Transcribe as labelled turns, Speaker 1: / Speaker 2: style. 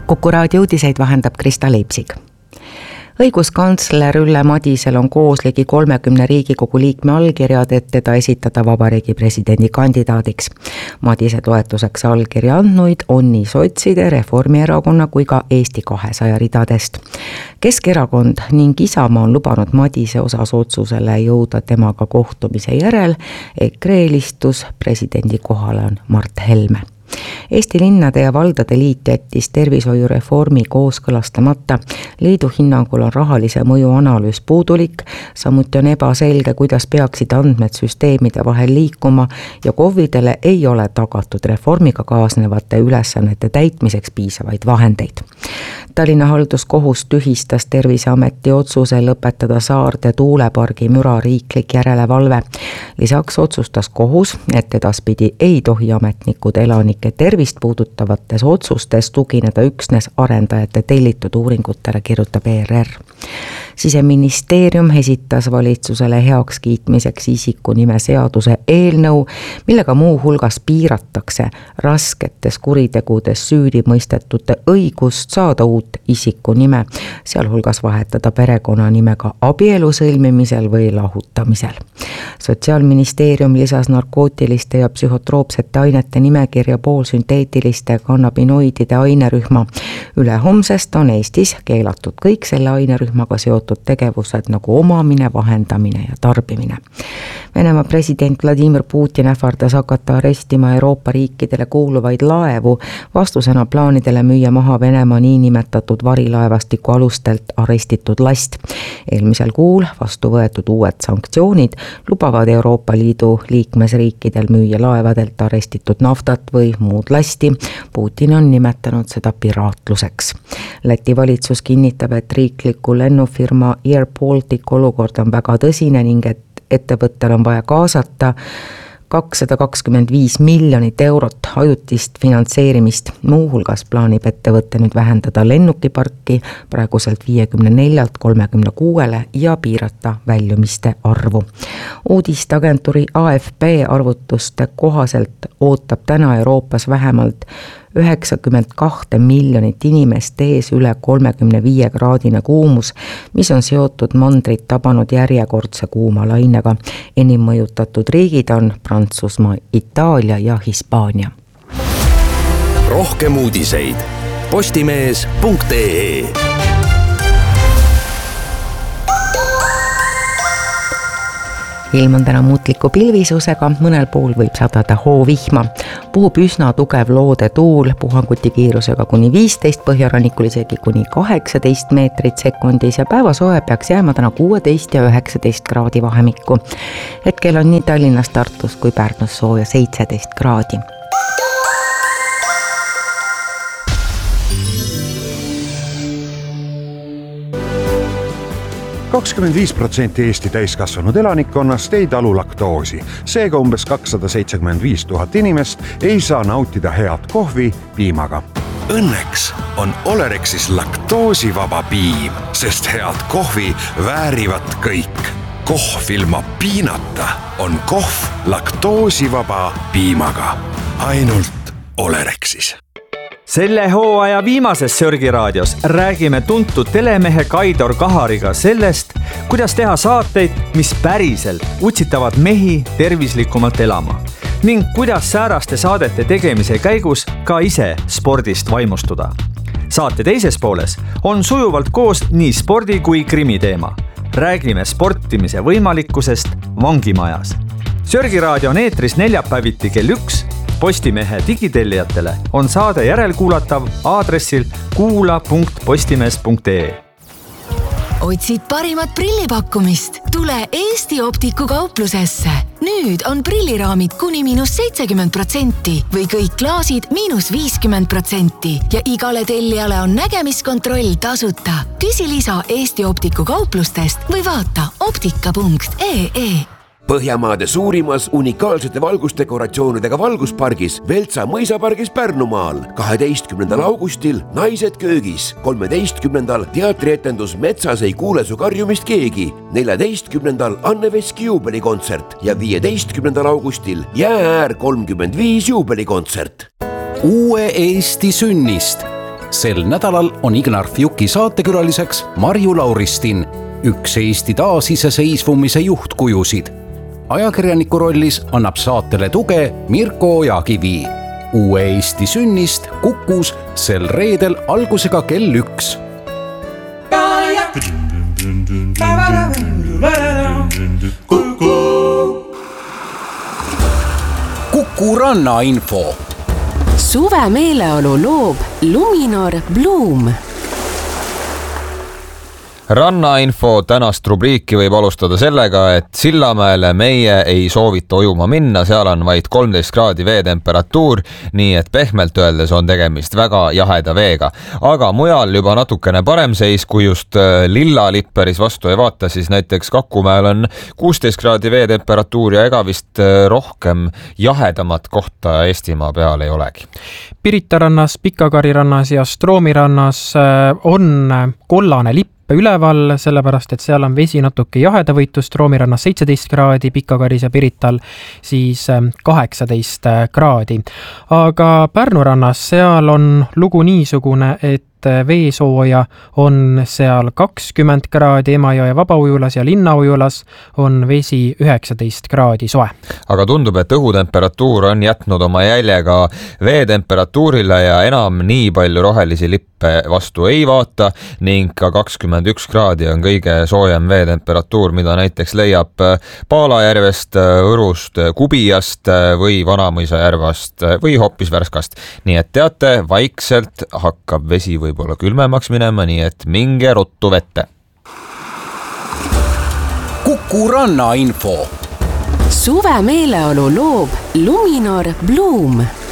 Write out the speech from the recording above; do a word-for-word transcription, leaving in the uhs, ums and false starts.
Speaker 1: Kuku raadio uudiseid vahendab Krista Leipsig. Õiguskantsler Ülle Madisel on koos ligi kolmekümne Riigikogu liikme allkirjad, et teda esitada vabariigi presidendi kandidaadiks. Madise toetuseks allkirja andnuid on nii sotside, Reformierakonna kui ka Eesti kahesaja ridadest. Keskerakond ning Isamaa on lubanud Madise osas otsusele jõuda temaga kohtumise järel, EKRE eelistus presidendi kohale on Mart Helme. Eesti linnade ja valdade liit jättis tervishoiureformi kooskõlastamata. Liidu hinnangul on rahalise mõju analüüs puudulik, samuti on ebaselge, kuidas peaksid andmed süsteemide vahel liikuma ja KOV-idele ei ole tagatud reformiga kaasnevate ülesannete täitmiseks piisavaid vahendeid. Tallinna halduskohus tühistas Terviseameti otsuse lõpetada Saarde tuulepargi müra riiklik järelevalve. Lisaks otsustas kohus, et edaspidi ei tohi ametnikud elanike tervist puudutavates otsustes tugineda üksnes arendajate tellitud uuringutele, kirjutab E R R. Siseministeerium esitas valitsusele heaks kiitmiseks isikunime seaduse eelnõu, millega muu hulgas piiratakse rasketes kuritegudes süüdi mõistetute õigust saada uut isikunime, sealhulgas vahetada perekonnanimega abielu sõlmimisel või lahutamisel. Sotsiaalministeerium lisas narkootiliste ja psühhotroopsete ainete nimekirja poolsünteetiliste kannabinoidide ainerühma. Üle homsest on Eestis keelatud kõik selle ainerühmaga seotud tegevused nagu omamine, vahendamine ja tarbimine. Venemaa president Vladimir Putin ähvardas hakata arestima Euroopa riikidele kuuluvaid laevu, vastusena plaanidele müüa maha Venemaa niinimetatud varilaevastiku alustelt arestitud last. Eelmisel kuul vastu võetud uued sanktsioonid lubavad Euroopa Liidu liikmesriikidel müüa laevadelt arestitud naftat või muud lasti. Putin on nimetanud seda piraatluseks. Läti valitsus kinnitab, et riikliku lennufirma Air Baltic olukord on väga tõsine ning et ettevõttel on vaja kaasata kakssada kakskümmend viis miljonit eurot ajutist finantseerimist. Muu hulgas plaanib ettevõtte nüüd vähendada lennukiparki praeguselt viiekümne neljalt kolmekümne kuuele ja piirata väljumiste arvu. Uudisteagentuuri A F P arvutuste kohaselt ootab täna Euroopas vähemalt üheksakümmend kaks miljonit inimest ees üle kolmekümne viie kraadine kuumus, mis on seotud mandrit tabanud järjekordse kuuma lainega. Enim mõjutatud riigid on Prantsusmaa, Itaalia ja Hispaania.
Speaker 2: Rohkem uudiseid postimees punkt ee.
Speaker 1: Ilm on täna muutliku pilvisusega, mõnel pool võib sadada hoovihma. Puhub üsna tugev loode tuul, puhanguti kiirusega kuni viisteist, põhjarannikul isegi kuni kaheksateist meetrit sekundis ja päevasoe peaks jääma täna kuusteist ja üheksateist kraadi vahemikku. Hetkel on nii Tallinnas, Tartus kui Pärnus sooja seitseteist kraadi.
Speaker 3: kakskümmend viis protsenti Eesti täiskasvanud elanikkonnast ei talu laktoosi. Seega umbes kakssada seitsekümmend viis tuhat inimest ei saa nautida head kohvi piimaga.
Speaker 2: Õnneks on Olerexis laktoosivaba piim, sest head kohvi väärivad kõik. Kohv ilma piinata on kohv laktoosivaba piimaga. Ainult Olerexis.
Speaker 4: Selle hooaja viimases Sörgiraadios räägime tuntud telemehe Kaidor Kahariga sellest, kuidas teha saateid, mis päriselt utsitavad mehi tervislikumalt elama ning kuidas sääraste saadete tegemise käigus ka ise spordist vaimustuda. Saate teises pooles on sujuvalt koos nii spordi kui krimi teema. Räägime sportimise võimalikkusest vangimajas. Sörgiraadio on eetris neljapäeviti kell üks. Postimehe digitellijatele on saade järelkuulatav aadressil kuula punkt postimees punkt ee.
Speaker 5: Otsid parimat prillipakkumist? Tule Eesti Optiku kauplusesse. Nüüd on prilliraamid kuni miinus seitsekümmend protsenti või kõik klaasid miinus viiskümmend protsenti ja igale tellijale on nägemiskontroll tasuta. Küsi lisa Eesti Optiku kauplustest või vaata optika punkt ee.
Speaker 6: Põhjamaade suurimas unikaalsete valgusdekoratsioonidega valguspargis Veltsa mõisapargis Pärnumaal kaheteistkümnendal augustil Naised köögis, kolmeteistkümnendal teatrietendus Metsas ei kuule su karjumist keegi, neljateistkümnendal Anne Veski juubelikontsert ja viieteistkümnendal augustil Jäääär kolmkümmend viis juubelikontsert.
Speaker 7: Uue Eesti sünnist Sel nädalal on Ignar Fjuki saatekülaliseks Marju Lauristin, üks Eesti taasiseseisvumise juhtkujusid. Ajakirjaniku rollis annab saatele tuge Mirko Ojakivi. Uue Eesti sünnist Kukus sel reedel algusega kell üks. Kuku rannainfo.
Speaker 8: Suve meeleolu loob Luminor Bloom.
Speaker 9: Rannainfo tänast rubriiki võib alustada sellega, et Sillamäele meie ei soovita ujuma minna, seal on vaid kolmteist kraadi veetemperatuur, nii et pehmelt öeldes on tegemist väga jaheda veega. Aga mujal juba natukene parem seis, kui just Lilla-Lipperis vastu ei vaata, siis näiteks Kakumäel on kuusteist kraadi veetemperatuur ja ega vist rohkem jahedamat kohta Eestimaa peal ei olegi.
Speaker 10: Pirita rannas, Pikakari rannas ja Stroomi rannas on kollane lipp üleval, sellepärast, et seal on vesi natuke jahedavõitu, Stroomi rannas seitseteist kraadi, Pikakaris ja Pirital siis kaheksateist kraadi. Aga Pärnu rannas seal on lugu niisugune, et veesooja on seal kakskümmend kraadi, Emajõe vabaujulas ja Linnaujulas on vesi üheksateist kraadi soe.
Speaker 9: Aga tundub, et õhutemperatuur on jätnud oma jäljega veetemperatuurile ja enam nii palju rohelisi lippe vastu ei vaata ning ka kakskümmend üks kraadi on kõige soojem veetemperatuur, mida näiteks leiab Paalajärvest, Õrust, Kubijast või Vanamõisa järvast või hoopis Värskast. Nii et teate, vaikselt hakkab vesi või võib-olla külmemaks minema, nii et minge ruttu vette.
Speaker 7: Kuku rannainfo.
Speaker 8: Suve meeleolu loob Luminor Bloom.